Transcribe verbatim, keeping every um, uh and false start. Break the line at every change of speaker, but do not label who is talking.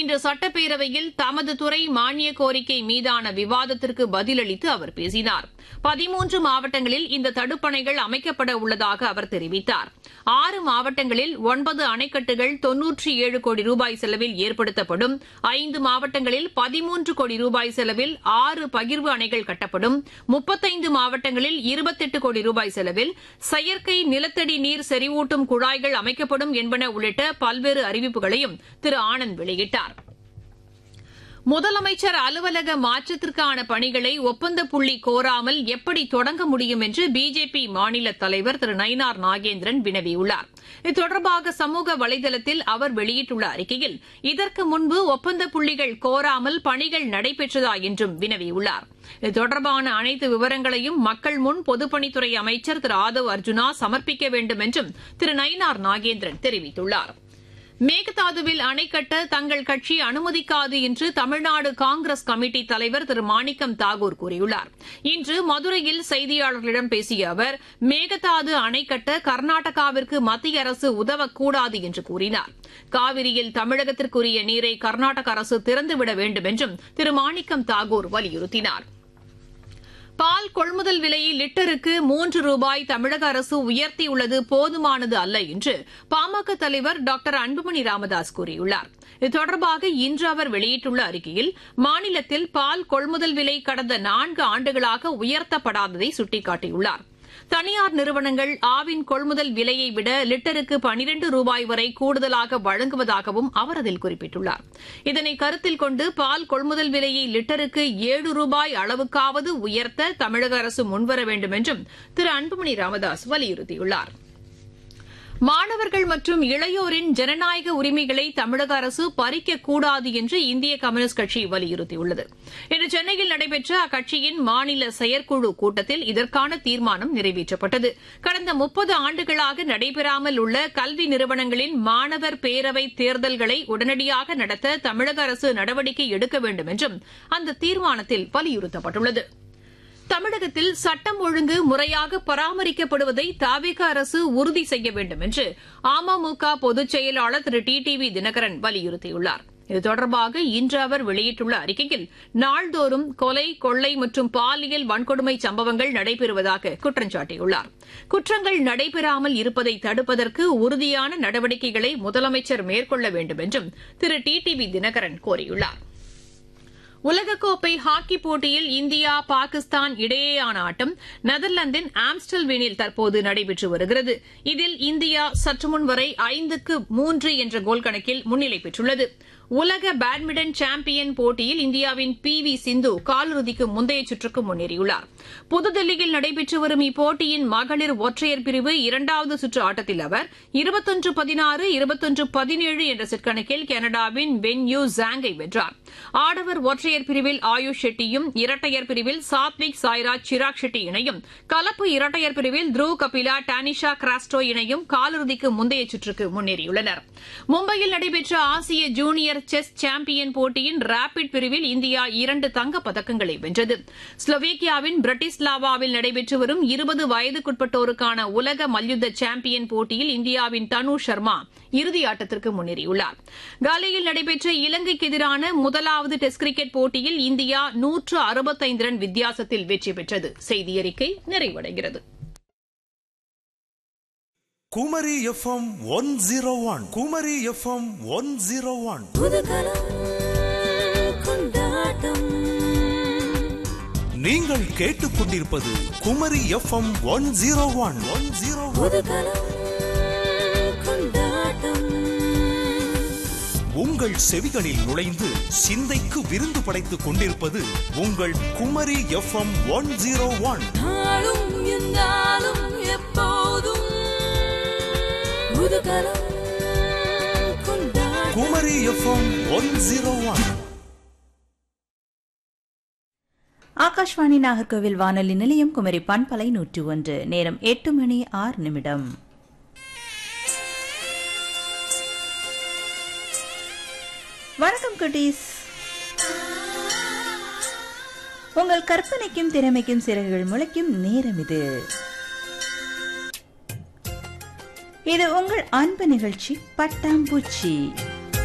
இன்று சட்டப்பேரவையில் தமது துறை மானிய கோரிக்கை மீதான விவாதத்திற்கு பதிலளித்து அவர் பேசினார். பதிமூன்று மாவட்டங்களில் இந்த தடுப்பணைகள் அமைக்கப்பட உள்ளதாக அவர் தெரிவித்தார். ஆறு மாவட்டங்களில் ஒன்பது அணைக்கட்டுகள் தொன்னூற்றி ஏழு கோடி ரூபாய் செலவில் ஏற்படுத்தப்படும். ஐந்து மாவட்டங்களில் பதிமூன்று கோடி ரூபாய் செலவில் ஆறு பகிர்வு அணைகள் கட்டப்படும். முப்பத்தைந்து மாவட்டங்களில் இருபத்தெட்டு கோடி ரூபாய் செலவில் செயற்கை நிலத்தடி நீர் செறிவூட்டும் குழாய்கள் அமைக்கப்படும் என்பன உள்ளிட்ட பல்வேறு அறிவிப்புகளையும் திரு ஆனந்த் வெளியிட்டார். முதலமைச்சர் அலுவலக மாற்றத்திற்கான பணிகளை ஒப்பந்த புள்ளி கோராமல் எப்படி தொடங்க முடியும் என்று பிஜேபி மாநில தலைவர் திரு நயினார் நாகேந்திரன் வினவியுள்ளார். இது தொடர்பாக சமூக வலைதளத்தில் அவர் வெளியிட்டுள்ள அறிக்கையில் இதற்கு முன்பு ஒப்பந்த புள்ளிகள் கோராமல் பணிகள் நடைபெற்றதா என்றும் வினவியுள்ளார். இது தொடர்பான அனைத்து விவரங்களையும் மக்கள் முன் பொதுப்பணித்துறை அமைச்சர் திரு ஆதவ் அர்ஜுனா சமர்ப்பிக்க வேண்டும் என்றும் திரு நயினார் நாகேந்திரன் தெரிவித்துள்ளார். மேகதாதுவில் அணை கட்ட தங்கள் கட்சி அனுமதிக்காது என்று தமிழ்நாடு காங்கிரஸ் கமிட்டி தலைவர் திரு மாணிக்கம் தாகூர் கூறியுள்ளார். இன்று மதுரையில் செய்தியாளர்களிடம் பேசிய அவர் மேகதாது அணை கட்ட கர்நாடகாவிற்கு மத்திய அரசு உதவக்கூடாது என்று கூறினார். காவிரியில் தமிழகத்திற்குரிய நீரை கர்நாடக அரசு திறந்துவிட வேண்டும் என்றும் திரு மாணிக்கம் தாகூர் வலியுறுத்தினார். பால் கொள்முதல் விலையை லிட்டருக்கு மூன்று ரூபாய் தமிழக அரசு உயர்த்தியுள்ளது போதுமானது அல்ல என்று பாமக தலைவர் டாக்டர் அன்புமணி ராமதாஸ் கூறியுள்ளார். இது தொடர்பாக இன்று அவர் வெளியிட்டுள்ள அறிக்கையில் மாநிலத்தில் பால் கொள்முதல் விலை கடந்த நான்கு ஆண்டுகளாக உயர்த்தப்படாததை சுட்டிக்காட்டியுள்ளார். தனியார் நிறுவனங்கள் ஆவின் கொள்முதல் விலையை விட லிட்டருக்கு பனிரண்டு ரூபாய் வரை கூடுதலாக வழங்குவதாகவும் அவர் அதில் குறிப்பிட்டுள்ளார். இதனை கருத்தில் கொண்டு பால் கொள்முதல் விலையை லிட்டருக்கு ஏழு ரூபாய் அளவுக்காவது உயர்த்த தமிழக அரசு முன்வர வேண்டும் என்றும் திரு அன்புமணி ராமதாஸ் வலியுறுத்தியுள்ளார். மாணவர்கள் மற்றும் இளையோரின் ஜனநாயக உரிமைகளை தமிழக அரசு பறிக்கக்கூடாது என்று இந்திய கம்யூனிஸ்ட் கட்சி வலியுறுத்தியுள்ளது. இன்று சென்னையில் நடைபெற்ற அக்கட்சியின் மாநில செயற்குழு கூட்டத்தில் இதற்கான தீர்மானம் நிறைவேற்றப்பட்டது. கடந்த முப்பது ஆண்டுகளாக நடைபெறாமல் உள்ள கல்வி நிறுவனங்களின் மாணவர் பேரவை தேர்தல்களை உடனடியாக நடத்த தமிழக அரசு நடவடிக்கை எடுக்க வேண்டும் என்றும் அந்த தீர்மானத்தில் வலியுறுத்தப்பட்டுள்ளது. தமிழகத்தில் சட்டம் ஒழுங்கு முறையாக பராமரிக்கப்படுவதை தவிக அரசு உறுதி செய்ய வேண்டும் என்று அமமுக பொதுச் செயலாளர் திரு டி டி வி தினகரன் வலியுறுத்தியுள்ளார். இது தொடர்பாக இன்று அவர் வெளியிட்டுள்ள அறிக்கையில் நாள்தோறும் கொலை, கொள்ளை மற்றும் பாலியல் வன்கொடுமை சம்பவங்கள் நடைபெறுவதாக குற்றம் சாட்டியுள்ளார். குற்றங்கள் நடைபெறாமல் இருப்பதை தடுப்பதற்கு உறுதியான நடவடிக்கைகளை முதலமைச்சர் மேற்கொள்ள வேண்டும் என்றும் திரு டி டி வி தினகரன் கோரியுள்ளார். உலகக்கோப்பை ஹாக்கி போட்டியில் இந்தியா பாகிஸ்தான் இடையேயான ஆட்டம் நெதர்லாந்தின் ஆம்ஸ்டல்வீனில் தற்போது நடைபெற்று வருகிறது. இதில் இந்தியா சற்றுமுன் வரை ஐந்துக்கு மூன்று என்ற கோல் கணக்கில் முன்னிலை பெற்றுள்ளது. உலக பேட்மிண்டன் சாம்பியன் போட்டியில் இந்தியாவின் பி வி சிந்து காலிறுதிக்கு முந்தைய சுற்றுக்கு முன்னேறியுள்ளார். புதுதில்லியில் நடைபெற்று வரும் இப்போட்டியின் மகளிர் ஒற்றையர் பிரிவு இரண்டாவது சுற்று ஆட்டத்தில் அவர் இருபத்தொன்று பதினாறு இருபத்தொன்று பதினேழு என்ற செட் கணக்கில் கனடாவின் வென் யூ ஜாங்கை வென்றார். ஆடவர் ஒற்றையர் பிரிவில் ஆயுஷ் ஷெட்டியும், இரட்டையர் பிரிவில் சாத்விக் சாய்ராஜ் சிராக் ஷெட்டி இணையும், கலப்பு இரட்டையர் பிரிவில் த்ருவ் கபிலா டானிஷா கிராஸ்டோ இணையும் காலிறுதிக்கு முந்தைய சுற்றுக்கு முன்னேறியுள்ளனர். மும்பையில் நடைபெற்ற ஆசிய ஜூனியர் செஸ் சாம்பியன் போட்டியின் ரேபிட் பிரிவில் இந்தியா இரண்டு தங்கப் பதக்கங்களை வென்றது. ஸ்லோவேக்கியாவின் பிரட்டிஸ்லாவாவில் நடைபெற்று வரும் இருபது வயதுக்குட்பட்டோருக்கான உலக மல்யுத்த சாம்பியன் போட்டியில் இந்தியாவின் தனு சர்மா இறுதி ஆட்டத்திற்கு முன்னேறியுள்ளார். காலியில் நடைபெற்ற இலங்கைக்கு எதிரான முதலாவது டெஸ்ட் கிரிக்கெட் போட்டியில் இந்தியா நூற்று அறுபத்தைந்து ரன் வித்தியாசத்தில் வெற்றி பெற்றது. செய்தியறிக்கை நிறைவடைகிறது.
Kumari FM one zero one Kumari FM one zero one நீங்கள் கேட்டுக்கொண்டிருப்பது Kumari FM one zero one one zero உங்கள் செவிகளில் நுழைந்து சிந்தைக்கு விருந்து படைத்துக் கொண்டிருப்பது உங்கள் Kumari FM one zero one. Kumari FM one zero one.
Akashvani Nagercoil வானொலி நிலையம் குமரி பண்பலை நூற்றி ஒன்று. நேரம் எட்டு மணி ஆறு நிமிடம். வணக்கம் குட்டீஸ். உங்கள் கற்பனைக்கும் திறமைக்கும் சிறகுகள் முளைக்கும் நேரம் இது. இது உங்கள் அன்பு நிகழ்ச்சி பட்டாம்பூச்சி.